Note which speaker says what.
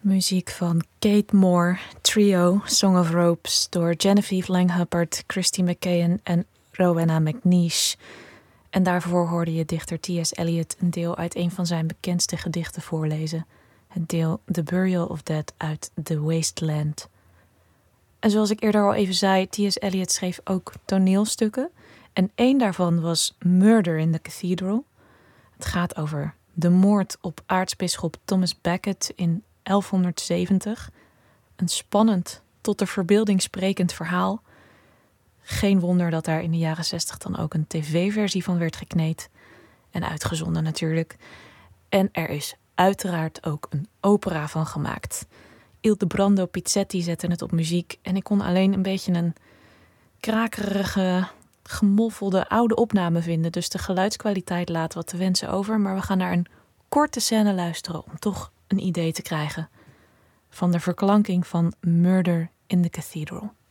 Speaker 1: Muziek van Kate Moore, Trio, Song of Ropes, door Genevieve Lang Hubbard, Christy McKeon en Rowena McNeish. En daarvoor hoorde je dichter T.S. Eliot een deel uit een van zijn bekendste gedichten voorlezen. Het deel The Burial of Dead uit The Wasteland. En zoals ik eerder al even zei, T.S. Eliot schreef ook toneelstukken. En één daarvan was Murder in the Cathedral. Het gaat over de moord op aartsbisschop Thomas Becket in 1170. Een spannend, tot de verbeelding sprekend verhaal. Geen wonder dat daar in de jaren 60 dan ook een tv-versie van werd gekneed. En uitgezonden natuurlijk. En er is uiteraard ook een opera van gemaakt. Ildebrando Pizzetti zette het op muziek. En ik kon alleen een beetje een krakerige, gemoffelde oude opname vinden. Dus de geluidskwaliteit laat wat te wensen over. Maar we gaan naar een korte scène luisteren om toch een idee te krijgen van de verklanking van Murder in the Cathedral.